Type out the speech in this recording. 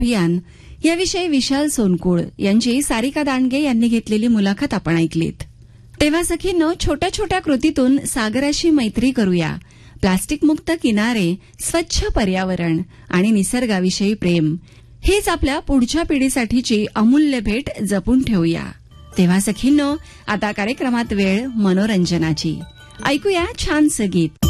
अभियान याविषयी विशाल सोनकुळ यांची सारिका दांडगे यांनी घेतलेली मुलाखत आपण ऐकलीत. तेव्हा सखींनो, छोट्या छोट्या कृतीतून सागराशी मैत्री करूया. प्लास्टिक मुक्त किनारे, स्वच्छ पर्यावरण आणि निसर्गाविषयी प्रेम हीच आपल्या पुढच्या पिढीसाठीची अमूल्य भेट जपून ठेवूया. तेव्हा सखींनो, आता कार्यक्रमात वेळ मनोरंजनाची. ऐकूया छानसं गीत.